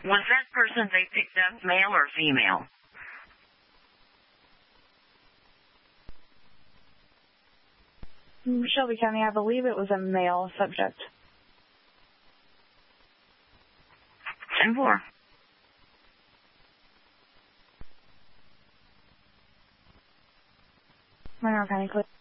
Was that person they picked up male or female? Shelby County, I believe it was a male subject. 10-4. Monroe County, clear.